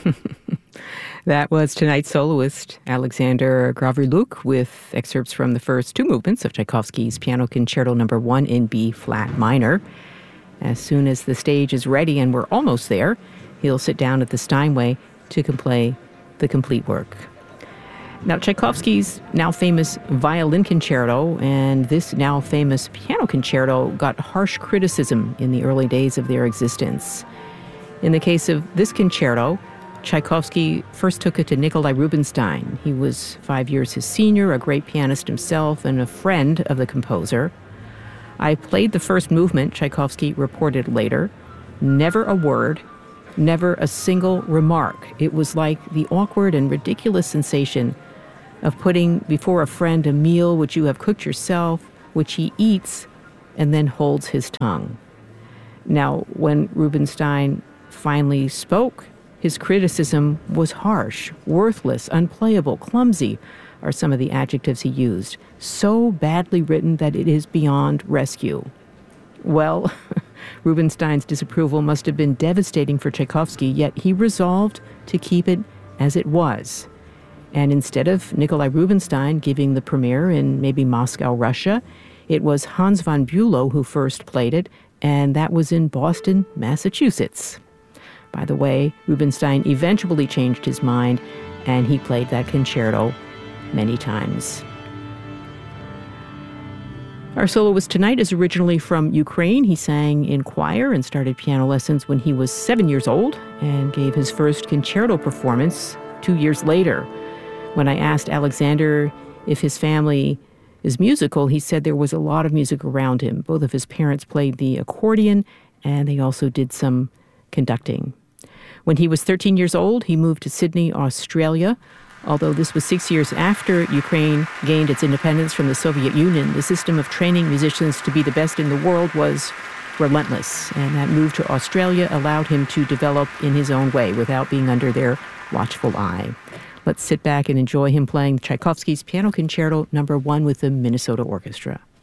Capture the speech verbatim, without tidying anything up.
That was tonight's soloist, Alexander Gavriluk, with excerpts from the first two movements of Tchaikovsky's Piano Concerto Number One in B-flat minor. As soon as the stage is ready, and we're almost there, he'll sit down at the Steinway to play the complete work. Now, Tchaikovsky's now famous violin concerto and this now famous piano concerto got harsh criticism in the early days of their existence. In the case of this concerto, Tchaikovsky first took it to Nikolai Rubinstein. He was five years his senior, a great pianist himself, and a friend of the composer. I played the first movement, Tchaikovsky reported later. Never a word, never a single remark. It was like the awkward and ridiculous sensation of putting before a friend a meal which you have cooked yourself, which he eats, and then holds his tongue. Now, when Rubinstein finally spoke, his criticism was harsh, worthless, unplayable, clumsy are some of the adjectives he used. So badly written that it is beyond rescue. Well, Rubinstein's disapproval must have been devastating for Tchaikovsky, yet he resolved to keep it as it was. And instead of Nikolai Rubinstein giving the premiere in maybe Moscow, Russia, it was Hans von Bülow who first played it, and that was in Boston, Massachusetts. By the way, Rubinstein eventually changed his mind, and he played that concerto many times. Our soloist tonight is originally from Ukraine. He sang in choir and started piano lessons when he was seven years old and gave his first concerto performance two years later. When I asked Alexander if his family is musical, he said there was a lot of music around him. Both of his parents played the accordion, and they also did some conducting. When he was thirteen years old, he moved to Sydney, Australia. Although this was six years after Ukraine gained its independence from the Soviet Union, the system of training musicians to be the best in the world was relentless. And that move to Australia allowed him to develop in his own way without being under their watchful eye. Let's sit back and enjoy him playing Tchaikovsky's Piano Concerto Number One with the Minnesota Orchestra.